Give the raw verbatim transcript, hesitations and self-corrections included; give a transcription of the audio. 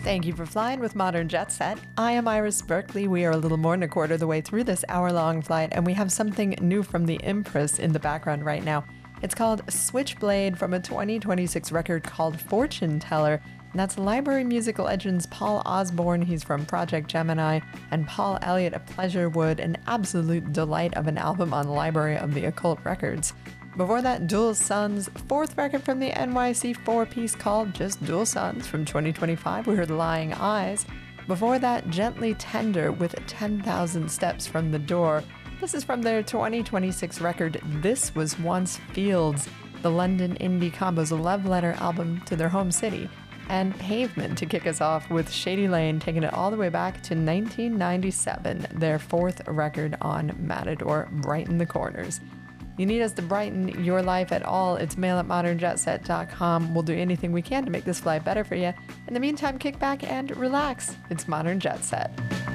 Thank you for flying with Modern Jet Set. I am Iris Berkeley. We are a little more than a quarter of the way through this hour-long flight, and we have something new from the Empress in the background right now. It's called Switchblade from a twenty twenty-six record called Fortune Teller. And that's Library Musical Legends Paul Osborne, he's from Project Gemini, and Paul Elliott of Pleasurewood, an absolute delight of an album on Library of the Occult Records. Before that, Dual Suns, fourth record from the N Y C four-piece called just Dual Suns from twenty twenty-five. We heard Lying Eyes. Before that, Gently Tender with ten thousand Steps from the Door. This is from their twenty twenty-six record, This Was Once Fields, the London indie combo's love letter album to their home city. And Pavement to kick us off with Shady Lane, taking it all the way back to nineteen ninety-seven, their fourth record on Matador, Brighten the Corners. You need us to brighten your life at all, it's mail at modern jet set dot com. We'll do anything we can to make this flight better for you. In the meantime, kick back and relax. It's Modern Jet Set.